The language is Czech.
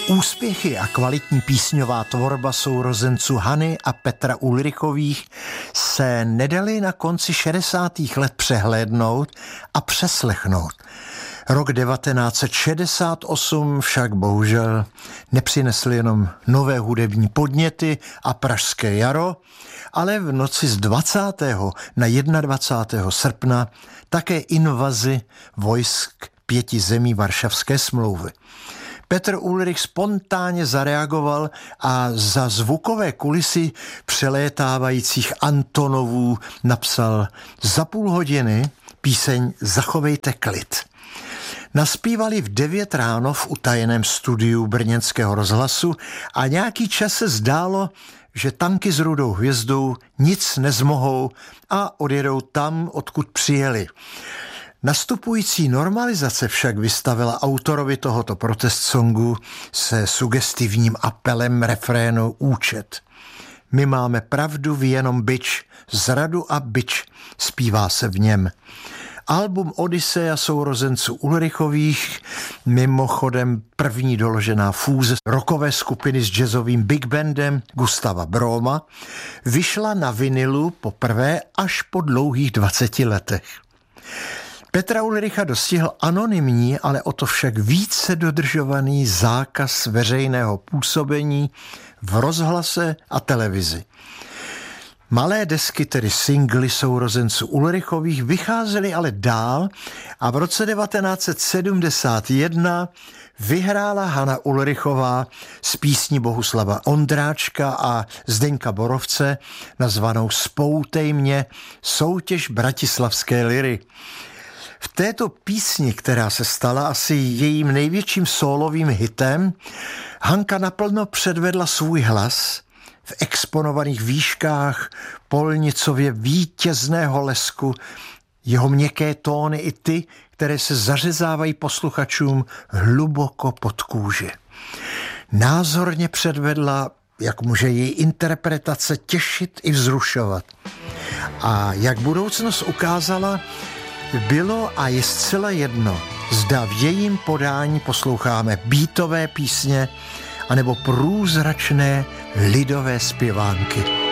Úspěchy a kvalitní písňová tvorba sourozenců Hany a Petra Ulrichových se nedaly na konci 60. let přehlédnout a přeslechnout. Rok 1968 však bohužel nepřinesl jenom nové hudební podněty a pražské jaro, ale v noci z 20. na 21. srpna také invazi vojsk 5 zemí Varšavské smlouvy. Petr Ulrich spontánně zareagoval a za zvukové kulisy přelétávajících Antonovů napsal za půl hodiny píseň Zachovejte klid. Naspívali v 9 ráno v utajeném studiu brněnského rozhlasu a nějaký čas se zdálo, že tanky s rudou hvězdou nic nezmohou a odjedou tam, odkud přijeli. Nastupující normalizace však vystavila autorovi tohoto protest songu se sugestivním apelem refrénu účet. My máme pravdu, vy jenom bič, zradu a bič, zpívá se v něm. Album Odyseja sourozenců Ulrichových, mimochodem první doložená fúze rockové skupiny s jazzovým big bandem Gustava Broma, vyšla na vinilu poprvé až po dlouhých 20 letech. Petra Ulricha dostihl anonymní, ale o to však více dodržovaný zákaz veřejného působení v rozhlase a televizi. Malé desky, tedy singly sourozenců Ulrichových, vycházely ale dál a v roce 1971 vyhrála Hana Ulrichová s písní Bohuslava Ondráčka a Zdeňka Borovce nazvanou Spoutej mě soutěž bratislavské liry. V této písni, která se stala asi jejím největším sólovým hitem, Hanka naplno předvedla svůj hlas v exponovaných výškách polnicově vítězného lesku, jeho měkké tóny i ty, které se zařezávají posluchačům hluboko pod kůži. Názorně předvedla, jak může její interpretace těšit i vzrušovat. A jak budoucnost ukázala, bylo a je zcela jedno, zda v jejím podání posloucháme beatové písně anebo průzračné lidové zpěvánky.